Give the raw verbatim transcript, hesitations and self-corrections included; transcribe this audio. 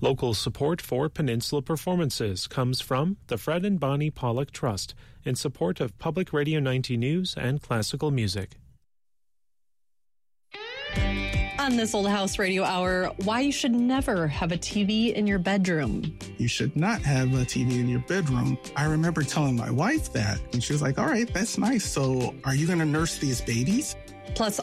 Local support for Peninsula Performances comes from the Fred and Bonnie Pollock Trust in support of Public Radio ninety News and classical music. On this Old House Radio Hour, why you should never have a T V in your bedroom. You should not have a T V in your bedroom. I remember telling my wife that, and she was like, all right, that's nice. So are you going to nurse these babies? Plus,